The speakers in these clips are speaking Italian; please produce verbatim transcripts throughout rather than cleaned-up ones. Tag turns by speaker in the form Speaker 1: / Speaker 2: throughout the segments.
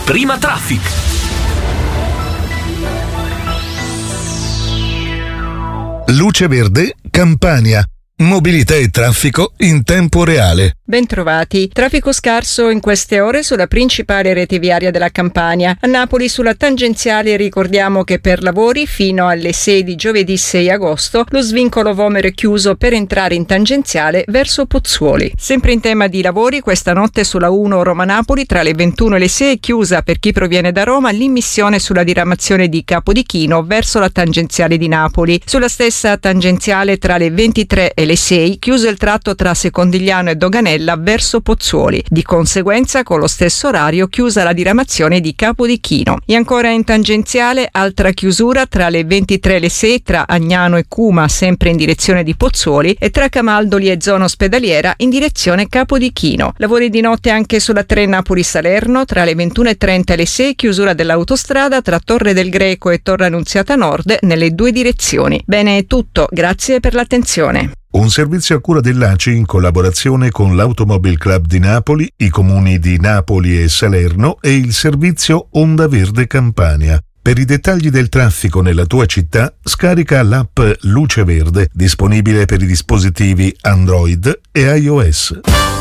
Speaker 1: Prima Traffic.
Speaker 2: Luce Verde, Campania. Mobilità e traffico in tempo reale.
Speaker 3: Bentrovati. Traffico scarso in queste ore sulla principale rete viaria della Campania. A Napoli sulla tangenziale ricordiamo che per lavori fino alle sei di giovedì sei agosto lo svincolo Vomero è chiuso per entrare in tangenziale verso Pozzuoli. Sempre in tema di lavori, questa notte sulla uno Roma-Napoli tra le ventuno e le sei è chiusa per chi proviene da Roma l'immissione sulla diramazione di Capodichino verso la tangenziale di Napoli. Sulla stessa tangenziale tra le ventitré e le sei chiuso il tratto tra Secondigliano e Doganella verso Pozzuoli. Di conseguenza, con lo stesso orario, chiusa la diramazione di Capodichino. E ancora in tangenziale, altra chiusura tra le ventitré e le sei tra Agnano e Cuma, sempre in direzione di Pozzuoli, e tra Camaldoli e zona ospedaliera in direzione Capodichino. Lavori di notte anche sulla tre Napoli-Salerno, tra le ventuno e trenta e le sei, chiusura dell'autostrada tra Torre del Greco e Torre Annunziata Nord nelle due direzioni. Bene, è tutto. Grazie per l'attenzione.
Speaker 2: Un servizio a cura dell'A C I in collaborazione con l'Automobile Club di Napoli, i comuni di Napoli e Salerno e il servizio Onda Verde Campania. Per i dettagli del traffico nella tua città, scarica l'app Luce Verde, disponibile per i dispositivi Android e iOS.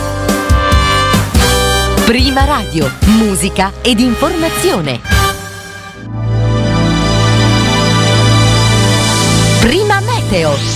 Speaker 4: Prima Radio, musica ed informazione. Prima Meteo.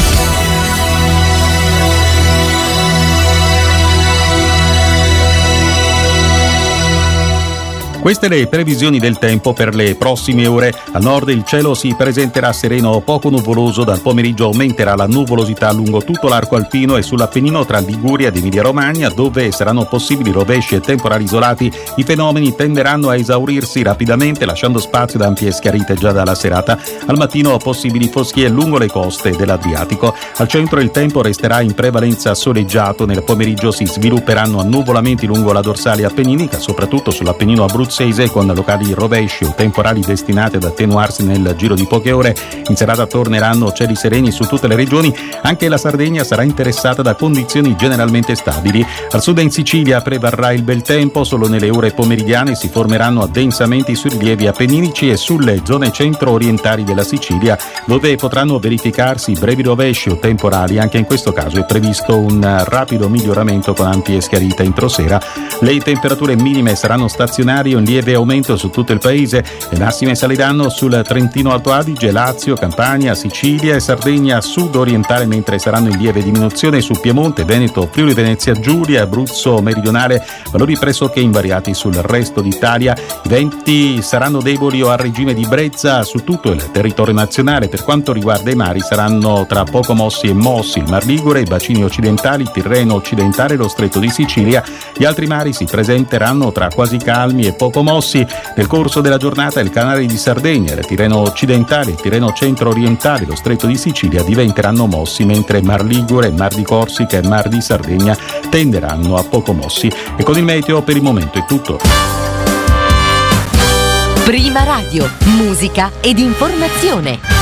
Speaker 5: Queste le previsioni del tempo per le prossime ore. Al nord il cielo si presenterà sereno o poco nuvoloso, dal pomeriggio aumenterà la nuvolosità lungo tutto l'arco alpino e sull'Appennino tra Liguria ed Emilia-Romagna, dove saranno possibili rovesci e temporali isolati. I fenomeni tenderanno a esaurirsi rapidamente, lasciando spazio ad ampie schiarite già dalla serata. Al mattino possibili foschie lungo le coste dell'Adriatico. Al centro il tempo resterà in prevalenza soleggiato, nel pomeriggio si svilupperanno annuvolamenti lungo la dorsale appenninica, soprattutto sull'Appennino abruzzese, con locali rovesci o temporali destinati ad attenuarsi nel giro di poche ore. In serata torneranno cieli sereni su tutte le regioni, anche la Sardegna sarà interessata da condizioni generalmente stabili. Al sud e in Sicilia prevarrà il bel tempo, solo nelle ore pomeridiane si formeranno addensamenti sui rilievi appenninici e sulle zone centro-orientali della Sicilia, dove potranno verificarsi brevi rovesci o temporali. Anche in questo caso è previsto un rapido miglioramento con ampie schiarite entro sera. Le temperature minime saranno stazionarie, in lieve aumento su tutto il paese. Le massime saliranno sul Trentino Alto Adige, Lazio, Campania, Sicilia e Sardegna sud-orientale, mentre saranno in lieve diminuzione su Piemonte, Veneto, Friuli Venezia Giulia, Abruzzo meridionale, valori pressoché invariati sul resto d'Italia. I venti saranno deboli o a regime di brezza su tutto il territorio nazionale. Per quanto riguarda i mari, saranno tra poco mossi e mossi il Mar Ligure, i bacini occidentali, il Tirreno occidentale e lo Stretto di Sicilia. Gli altri mari si presenteranno tra quasi calmi e poco mossi. Nel corso della giornata il Canale di Sardegna, il Tirreno occidentale, il Tirreno centro-orientale e lo Stretto di Sicilia diventeranno mossi, mentre Mar Ligure, Mar di Corsica e Mar di Sardegna tenderanno a poco mossi. E con il meteo per il momento è tutto.
Speaker 4: Prima Radio, musica ed informazione.